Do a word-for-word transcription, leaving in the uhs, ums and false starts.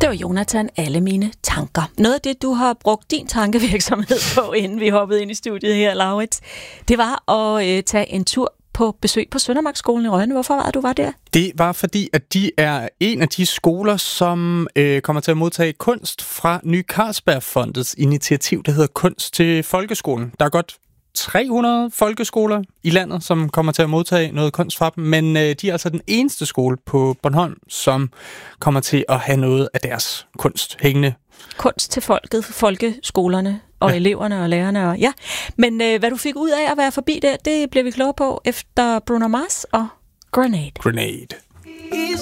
Det var Jonathan, alle mine tanker. Noget af det, du har brugt din tankevirksomhed på, inden vi hoppede ind i studiet her, Laurits, det var at øh, tage en tur på besøg på Søndermarksskolen i Rønne. Hvorfor var det, du var der? Det var fordi, at de er en af de skoler, som øh, kommer til at modtage kunst fra Ny Carlsbergfondets initiativ, der hedder Kunst til Folkeskolen. Der er godt tre hundrede folkeskoler i landet, som kommer til at modtage noget kunst fra dem, men øh, de er altså den eneste skole på Bornholm, som kommer til at have noget af deres kunst hængende. Kunst til folket, folkeskolerne og ja. eleverne og lærerne. Og, ja. Men øh, hvad du fik ud af at være forbi der, det bliver vi klogere på efter Bruno Mars og Grenade. Grenade.